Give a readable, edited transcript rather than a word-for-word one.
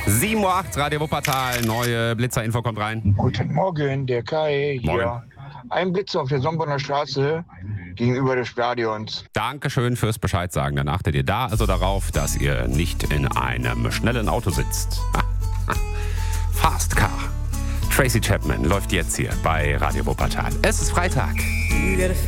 7:08 Uhr, Radio Wuppertal, neue Blitzer-Info kommt rein. Guten Morgen, der Kai hier. Moin. Ein Blitzer auf der Sombonner Straße gegenüber des Stadions. Dankeschön fürs Bescheid sagen. Dann achtet ihr da also darauf, dass ihr nicht in einem schnellen Auto sitzt. Fast Car. Tracy Chapman läuft jetzt hier bei Radio Wuppertal. Es ist Freitag.